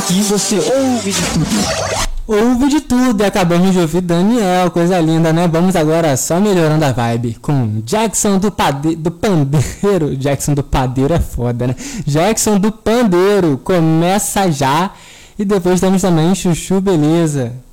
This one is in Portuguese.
Aqui você ouve de tudo. Ouve de tudo e acabamos de ouvir Daniel, coisa linda, né? Vamos agora só melhorando a vibe com Jackson do Pandeiro. Jackson do Padeiro é foda, né? Jackson do Pandeiro, começa já. E depois temos também Chuchu Beleza.